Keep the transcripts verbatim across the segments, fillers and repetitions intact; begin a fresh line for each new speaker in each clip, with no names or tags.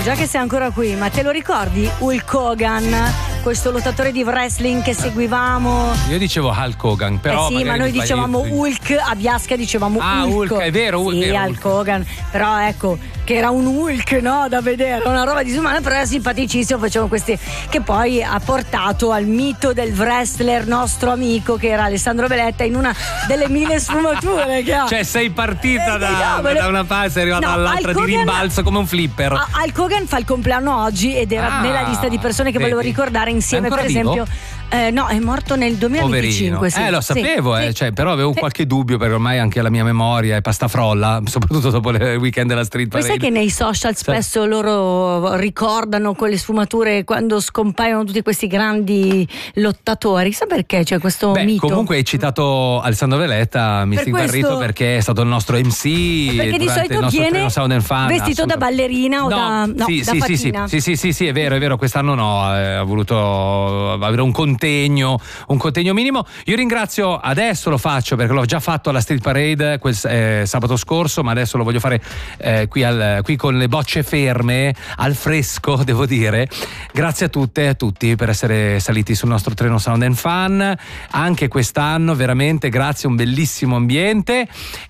già che sei ancora qui, ma te lo ricordi Hulk Hogan, questo lottatore di wrestling che seguivamo?
Io dicevo Hulk Hogan, però
eh sì, ma noi dicevamo Hulk, a Biasca dicevamo
ah,
Hulk.
Hulk, è vero, Hulk,
sì,
vero,
Hulk Hogan, però ecco che era un Hulk, no, da vedere, una roba disumana, però era simpaticissimo, facevano questi, che poi ha portato al mito del wrestler nostro amico che era Alessandro Veletta in una delle mille sfumature che ha.
Cioè sei partita
eh,
da,
no,
da una parte, sei arrivata
no,
all'altra di rimbalzo come un flipper.
Hulk Hogan fa il compleanno oggi ed era
ah,
nella lista di persone che
vedi.
volevo ricordare insieme, per
vivo?
esempio eh, no, è morto nel duemilaventicinque. Sì.
Eh lo sapevo,
sì,
eh,
sì.
Cioè, però avevo
sì.
qualche dubbio perché ormai anche la mia memoria è pasta frolla, soprattutto dopo il weekend della Street Parade.
Poi sai che nei social spesso sì. loro ricordano con le sfumature quando scompaiono tutti questi grandi lottatori, sa perché c'è questo
Beh,
mito?
Comunque hai citato Alessandro Veletta, mi
per
sto
questo...
imbarrito perché è stato il nostro M C
perché di solito viene
fan,
vestito da ballerina o
no,
da, no,
sì,
da
sì,
fatina.
Sì, sì, sì, sì, è vero, è vero, quest'anno no, eh, ha voluto avere un contegno, un contegno minimo. Io ringrazio, adesso lo faccio perché l'ho già fatto alla Street Parade quel eh, sabato scorso, ma adesso lo voglio fare eh, qui, al, qui con le bocce ferme, al fresco, devo dire. Grazie a tutte e a tutti per essere saliti sul nostro treno Sound and Fun anche quest'anno, veramente grazie, un bellissimo ambiente.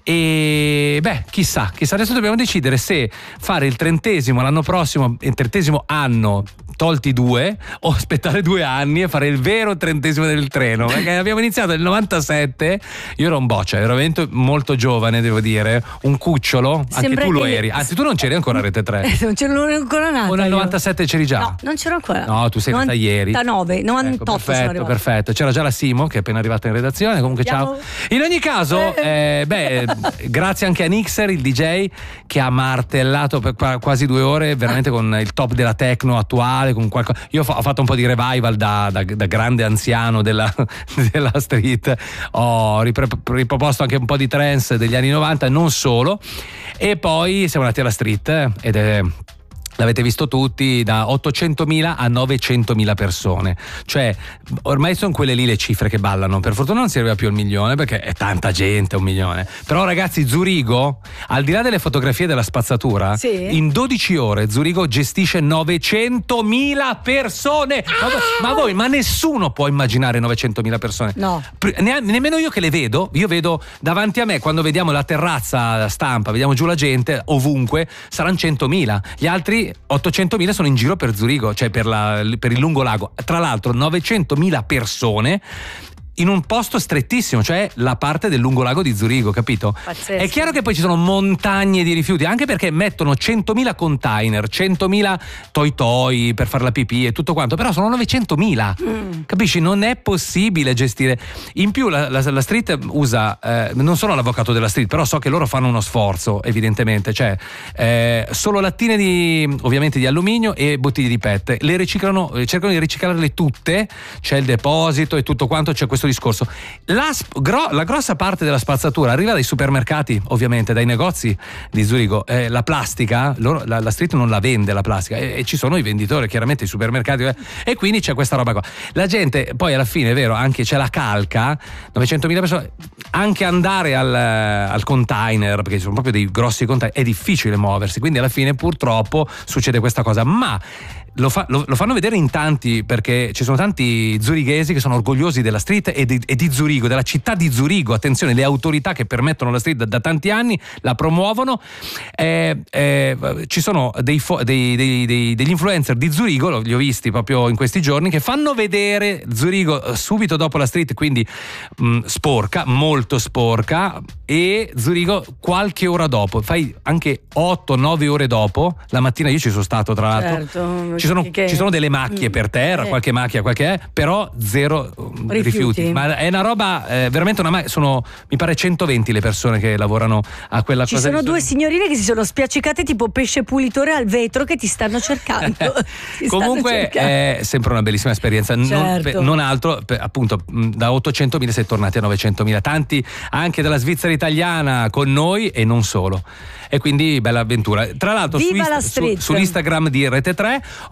E beh, chissà, chissà, adesso dobbiamo decidere se fare il trentesimo l'anno prossimo, il trentesimo anno tolti due, o aspettare due anni e fare il vero trentesimo del treno, perché abbiamo iniziato nel novantasette, io ero un boccia, ero veramente molto giovane, devo dire, un cucciolo. Sembra anche tu lo eri, anzi tu non c'eri ancora a Rete tre.
Eh, non c'ero ancora nata.
O nel novantasette c'eri già?
No, non c'ero ancora.
No, tu sei nata ieri.
novantanove, novantotto
ecco, perfetto,
sono
perfetto. C'era già la Simo che è appena arrivata in redazione, comunque ciao. In ogni caso, eh, beh, grazie anche a Nixer, il D J, che ha martellato per quasi due ore, veramente con il top della techno attuale, con qualcosa. Io ho fatto un po' di revival da, da, da grande anziano della, della street, ho riproposto anche un po' di trance degli anni novanta, non solo, e poi siamo andati alla street ed è... L'avete visto tutti, da ottocentomila a novecentomila persone, cioè ormai sono quelle lì le cifre che ballano. Per fortuna non si arriva più al milione perché è tanta gente, un milione. Però ragazzi, Zurigo, al di là delle fotografie della spazzatura, sì. in dodici ore Zurigo gestisce novecentomila persone. Ah! Ma, ma voi, ma nessuno può immaginare novecentomila persone.
No.
Ne, nemmeno io che le vedo, io vedo davanti a me, quando vediamo la terrazza stampa, vediamo giù la gente ovunque, saranno centomila. Gli altri ottocentomila sono in giro per Zurigo, cioè per, la, per il lungolago. Tra l'altro novecentomila persone in un posto strettissimo, cioè la parte del lungolago di Zurigo, capito?
Pazzesco.
È chiaro che poi ci sono montagne di rifiuti, anche perché mettono centomila container, centomila toi toi per fare la pipì e tutto quanto, però sono novecentomila, mm. capisci? Non è possibile gestire. In più la, la, la street usa, eh, non sono l'avvocato della street, però so che loro fanno uno sforzo, evidentemente, cioè eh, solo lattine di, ovviamente di alluminio e bottiglie di P E T, le riciclano, cercano di riciclarle tutte, c'è il deposito e tutto quanto, c'è questo discorso. La, gro, la grossa parte della spazzatura arriva dai supermercati, ovviamente, dai negozi di Zurigo. Eh, la plastica, loro, la, la street non la vende la plastica, e, e ci sono i venditori, chiaramente i supermercati, eh, e quindi c'è questa roba qua. La gente poi alla fine, è vero, anche c'è la calca, novecentomila persone, anche andare al, al container, perché ci sono proprio dei grossi container, è difficile muoversi, quindi alla fine purtroppo succede questa cosa, ma Lo, fa, lo, lo fanno vedere in tanti, perché ci sono tanti zurighesi che sono orgogliosi della street e di, e di Zurigo, della città di Zurigo. Attenzione, le autorità che permettono la street da, da tanti anni la promuovono. Eh, eh, ci sono dei, fo, dei, dei, dei, degli influencer di Zurigo, li ho visti proprio in questi giorni, che fanno vedere Zurigo subito dopo la street, quindi mh, sporca, molto sporca, e Zurigo qualche ora dopo, fai anche otto nove ore dopo, la mattina. Io ci sono stato, tra l'altro.
Certo.
Ci sono,
che...
ci sono delle macchie per terra,
eh.
qualche macchia, qualche è, però zero rifiuti. rifiuti. Ma è una roba eh, veramente una macchia. Sono, mi pare, centoventi le persone che lavorano a quella
Ci
cosa.
Ci sono due signorine che si sono spiaccicate tipo pesce pulitore al vetro che ti stanno cercando. ti
Comunque
stanno
è sempre una bellissima esperienza.
Certo.
Non, per, non altro, per, appunto, da ottocentomila si è tornati a novecentomila. Tanti anche della Svizzera italiana con noi e non solo. E quindi bella avventura. Tra l'altro su,
la
su, sull'Instagram di Rete tre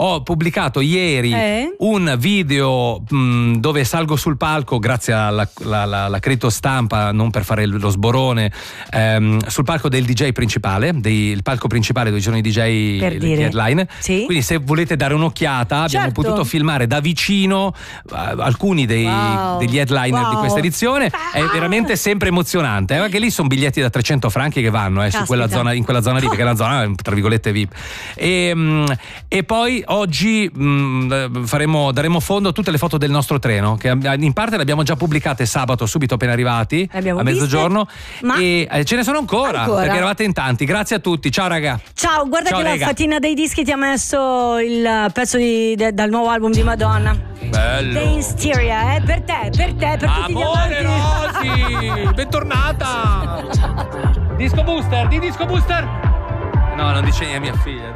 ho pubblicato ieri
eh?
un video mh, dove salgo sul palco grazie alla, alla, alla critostampa, non per fare lo sborone, ehm, sul palco del D J principale, dei, il palco principale dove ci sono i D J,
per
le
dire.
headline.
Sì?
Quindi se volete dare un'occhiata, abbiamo
Certo.
potuto filmare da vicino uh, alcuni dei,
Wow.
degli headliner
Wow.
di questa edizione. È veramente sempre emozionante, eh? Anche lì sono biglietti da trecento franchi che vanno eh, su quella zona, in quella zona lì, perché è una zona tra virgolette V I P. E, mh, e poi oggi mh, faremo, daremo fondo a tutte le foto del nostro treno, che in parte le abbiamo già pubblicate sabato, subito appena arrivati,
Abbiamo
a mezzogiorno,
viste, ma
e eh, ce ne sono ancora,
ancora,
perché eravate in tanti. Grazie a tutti, ciao raga.
Ciao, guarda
Ciao,
che
rega.
la fatina dei dischi ti ha messo il pezzo di, de, dal nuovo album di Madonna.
Bello.
The Hysteria, eh? Per te, per te, per tutti gli
Amore
amanti.
Rosy, bentornata. Disco Booster, di Disco Booster. No, non dice niente a mia figlia.